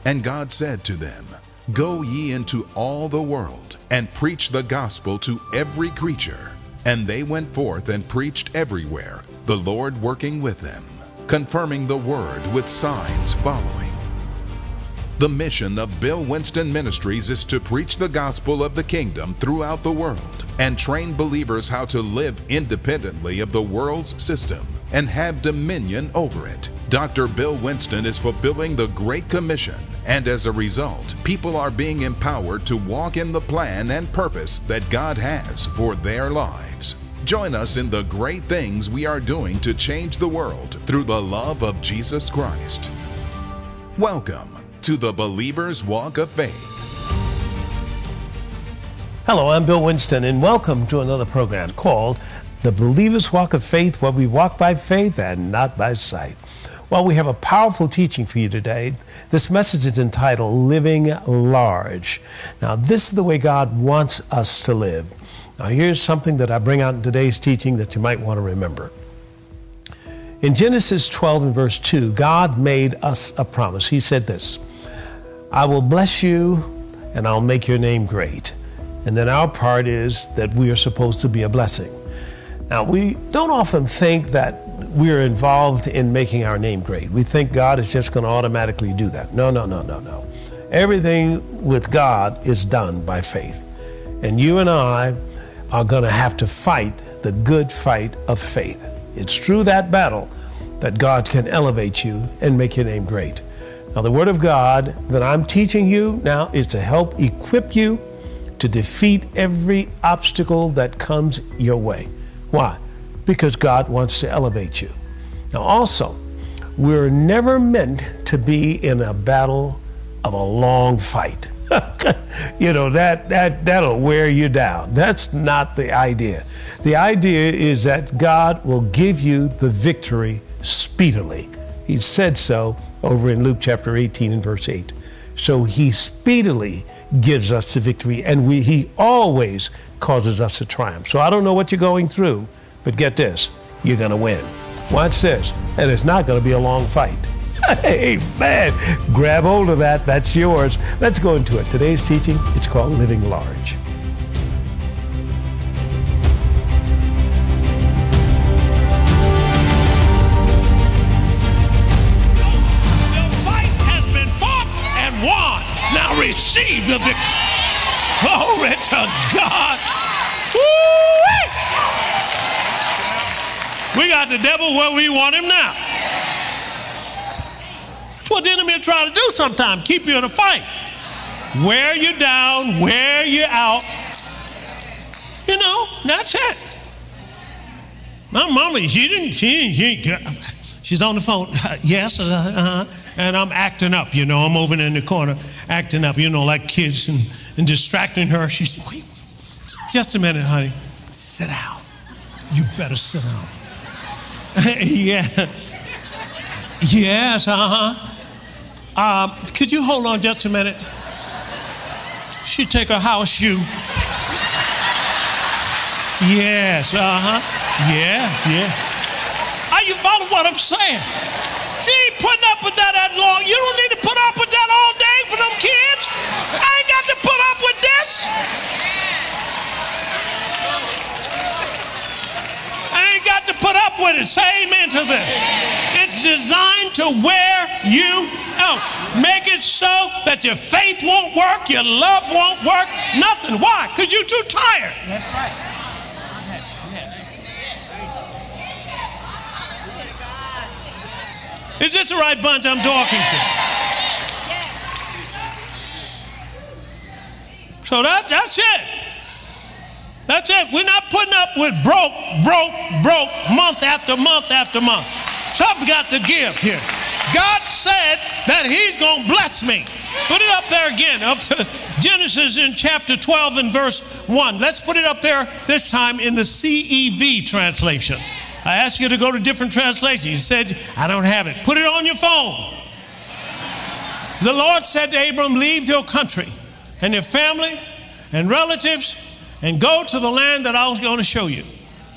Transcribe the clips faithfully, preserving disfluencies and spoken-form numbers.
And God said to them, Go ye into all the world, and preach the gospel to every creature. And they went forth and preached everywhere, the Lord working with them, confirming the word with signs following. The mission of Bill Winston Ministries is to preach the gospel of the kingdom throughout the world and train believers how to live independently of the world's system and have dominion over it. Doctor Bill Winston is fulfilling the Great Commission, and as a result, people are being empowered to walk in the plan and purpose that God has for their lives. Join us in the great things we are doing to change the world through the love of Jesus Christ. Welcome to the Believer's Walk of Faith. Hello, I'm Bill Winston, and welcome to another program called The Believer's Walk of Faith, where we walk by faith and not by sight. Well, we have a powerful teaching for you today. This message is entitled Living Large. Now, this is the way God wants us to live. Now, here's something that I bring out in today's teaching that you might want to remember. In Genesis twelve and verse two, God made us a promise. He said this, I will bless you and I'll make your name great. And then our part is that we are supposed to be a blessing. Now, we don't often think that we're involved in making our name great. We think God is just going to automatically do that. No, no, no, no, no. Everything with God is done by faith. And you and I are going to have to fight the good fight of faith. It's through that battle that God can elevate you and make your name great. Now, the Word of God that I'm teaching you now is to help equip you to defeat every obstacle that comes your way. Why? Because God wants to elevate you. Now, also, we're never meant to be in a battle of a long fight. You know, that, that, that'll wear you down. That's not the idea. The idea is that God will give you the victory speedily. He said so over in Luke chapter eighteen and verse eight. So he speedily gives us the victory, and we, he always causes us to triumph. So I don't know what you're going through, but get this, you're going to win. Watch this, and it's not going to be a long fight. Hey, man, grab hold of that. That's yours. Let's go into it. Today's teaching, it's called Living Large. Receive the victory. Glory to God. Woo-wee. We got the devil where we want him now. That's what the enemy will try to do sometimes, keep you in a fight. Wear you down, wear you out. You know, that's it. My mama, she didn't, she, she, she's on the phone. Uh, yes, uh, uh-huh. And I'm acting up, you know. I'm over in the corner acting up, you know, like kids and, and distracting her. She's, wait, just a minute, honey. Sit down. You better sit down. Yeah. Yes, uh-huh. Um, could you hold on just a minute? She take her house shoe. Yes, uh-huh. Yeah, yeah. Are you following what I'm saying? She ain't putting up with that that long. You don't need to put up with that all day for them kids. I ain't got to put up with this. I ain't got to put up with it. Say amen to this. It's designed to wear you out. Make it so that your faith won't work, your love won't work, nothing. Why? Because you're too tired. That's right. Is this the right bunch I'm talking to? So that, that's it. That's it. We're not putting up with broke, broke, broke, month after month after month. Something got to give here. God said that he's going to bless me. Put it up there again. Up to Genesis in chapter twelve and verse one. Let's put it up there this time in the C E V translation. I asked you to go to different translations. You said, I don't have it. Put it on your phone. The Lord said to Abram, leave your country and your family and relatives and go to the land that I was going to show you.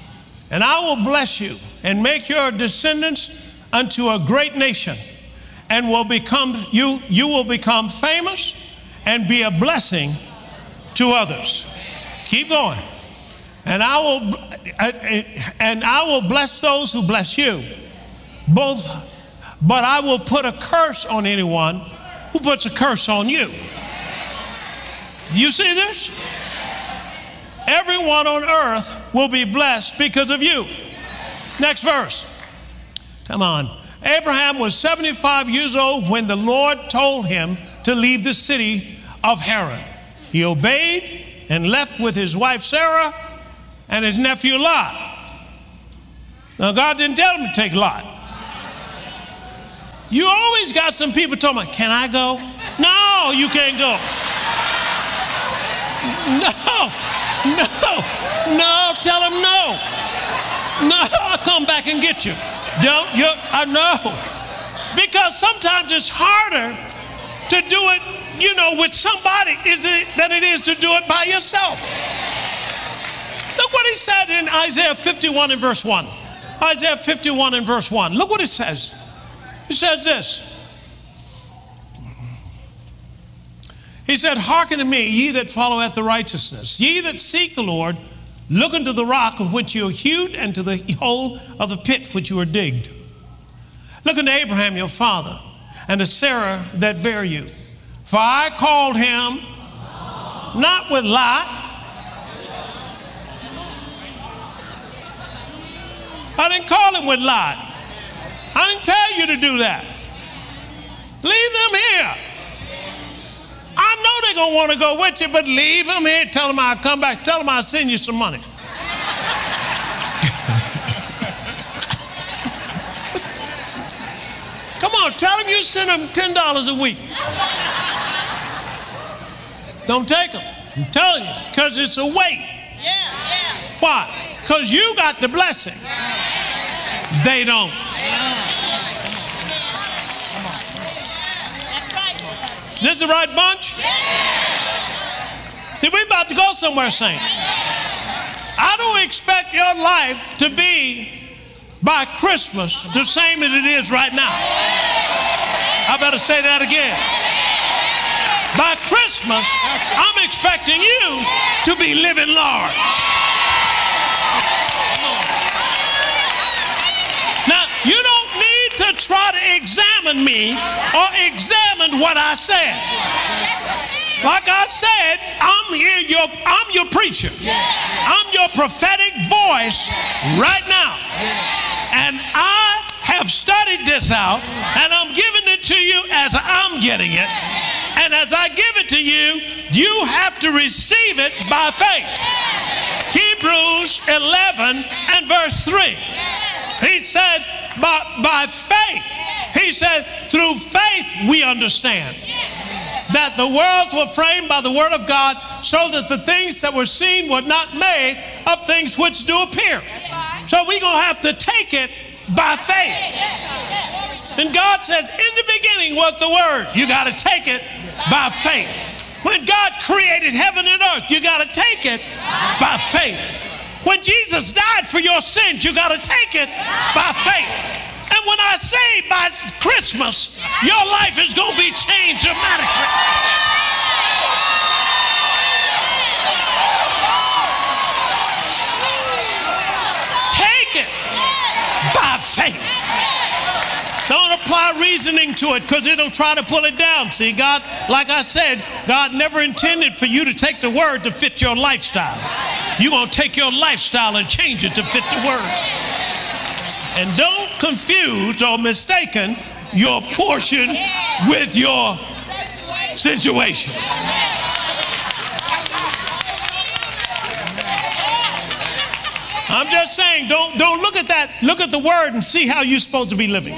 And I will bless you and make your descendants unto a great nation. and will become, you, you will become famous and be a blessing to others. Keep going. And I will, and I will bless those who bless you. Both, but I will put a curse on anyone who puts a curse on you. You see this? Everyone on earth will be blessed because of you. Next verse. Come on. Abraham was seventy-five years old when the Lord told him to leave the city of Haran. He obeyed and left with his wife Sarah and his nephew Lot. Now, God didn't tell him to take Lot. You always got some people talking about, can I go? No, you can't go. No, no, no, tell him no. No, I'll come back and get you. Don't you? I know. Because sometimes it's harder to do it, you know, with somebody than it is to do it by yourself. Look what he said in Isaiah fifty-one and verse one. Isaiah fifty-one and verse one. Look what it says. He says this. He said, hearken to me, ye that follow after righteousness. Ye that seek the Lord, look unto the rock of which you are hewed, and to the hole of the pit which you are digged. Look unto Abraham your father, and to Sarah that bare you. For I called him not with Lot. I didn't call him with Lot. I didn't tell you to do that. Leave them here. I know they're going to want to go with you, but leave them here. Tell them I'll come back. Tell them I'll send you some money. Come on, tell them you send them ten dollars a week. Don't take them. I'm telling you, because it's a weight. Yeah, yeah. Why? Because you got the blessing. They don't. That's right. This the right bunch? See, we're about to go somewhere, saints. I don't expect your life to be, by Christmas, the same as it is right now. I better say that again. By Christmas, I'm expecting you to be living large. Now, you don't need to try to examine me or examine what I said. Like I said, I'm here, your, I'm your preacher. I'm your prophetic voice right now. And I have studied this out, and I'm giving it to you as I'm getting it. And as I give it to you, you have to receive it by faith. Hebrews eleven and verse three. He said, by, by faith, he said, through faith we understand that the worlds were framed by the word of God, so that the things that were seen were not made of things which do appear. So we're going to have to take it by faith. And God says, in the beginning was the word. You got to take it by faith. When God created heaven and earth, you got to take it by faith. When Jesus died for your sins, you got to take it by faith. And when I say by Christmas, your life is going to be changed dramatically. Take it by faith. Don't apply reasoning to it, because it'll try to pull it down. See, God, like I said, God never intended for you to take the word to fit your lifestyle. You're going to take your lifestyle and change it to fit the word. And don't confuse or mistaken your portion with your situation. I'm just saying, don't, don't look at that. Look at the word and see how you're supposed to be living.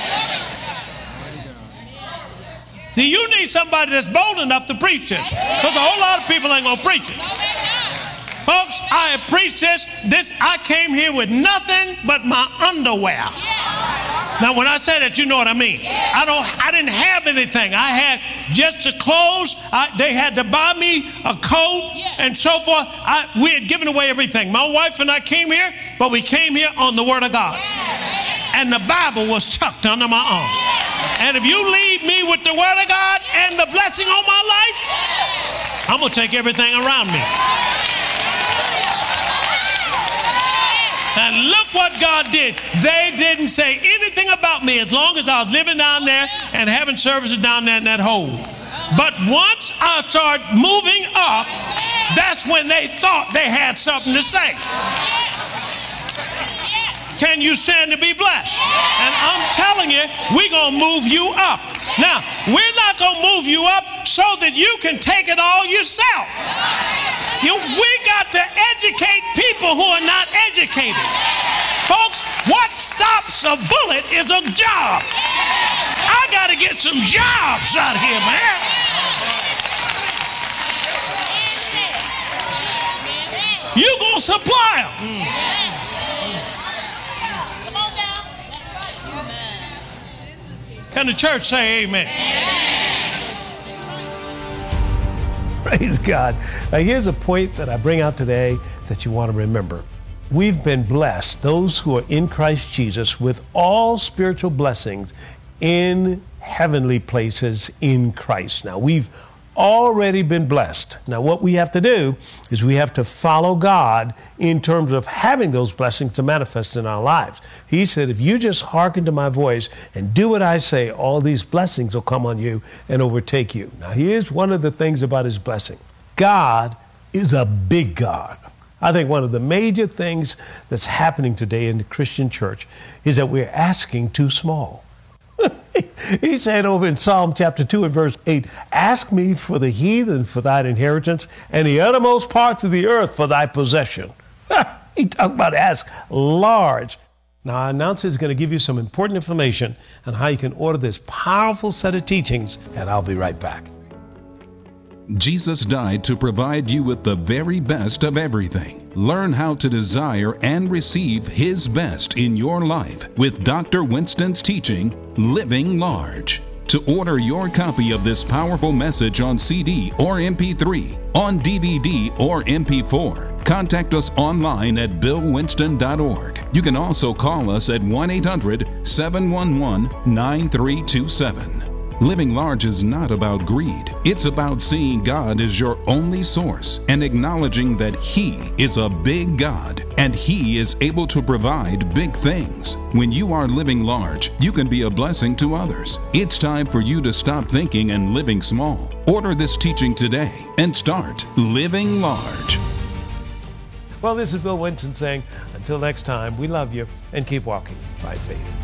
See, you need somebody that's bold enough to preach this, because a whole lot of people ain't going to preach it. Folks, I have preached this. This, I came here with nothing but my underwear. Now, when I say that, you know what I mean. I don't. I didn't have anything. I had just the clothes. I, they had to buy me a coat and so forth. I, we had given away everything. My wife and I came here, but we came here on the Word of God. And the Bible was tucked under my arm. And if you leave me with the word of God and the blessing on my life, I'm going to take everything around me. And look what God did. They didn't say anything about me as long as I was living down there and having services down there in that hole. But once I started moving up, that's when they thought they had something to say. Can you stand to be blessed? And I'm telling you, we're going to move you up. Now, we're not going to move you up so that you can take it all yourself. You, we got to educate people who are not educated. Folks, what stops a bullet is a job. I got to get some jobs out here, man. You going to supply them. Can the church say amen? Praise God. Now, here's a point that I bring out today that you want to remember. We've been blessed, those who are in Christ Jesus, with all spiritual blessings in heavenly places in Christ. Now, we've already been blessed. Now, what we have to do is we have to follow God in terms of having those blessings to manifest in our lives. He said, if you just hearken to my voice and do what I say, all these blessings will come on you and overtake you. Now, here's one of the things about his blessing. God is a big God. I think one of the major things that's happening today in the Christian church is that we're asking too small. He said over in Psalm chapter two and verse eight, ask me for the heathen for thine inheritance and the uttermost parts of the earth for thy possession. He talked about ask large. Now, our announcer is going to give you some important information on how you can order this powerful set of teachings, and I'll be right back. Jesus died to provide you with the very best of everything. Learn how to desire and receive His best in your life with Doctor Winston's teaching, Living Large. To order your copy of this powerful message on C D or M P three, on D V D or M P four, contact us online at bill winston dot org. You can also call us at one eight hundred, seven one one, nine three two seven. Living large is not about greed. It's about seeing God as your only source and acknowledging that He is a big God and He is able to provide big things. When you are living large, you can be a blessing to others. It's time for you to stop thinking and living small. Order this teaching today and start living large. Well, this is Bill Winston saying, until next time, we love you and keep walking by faith.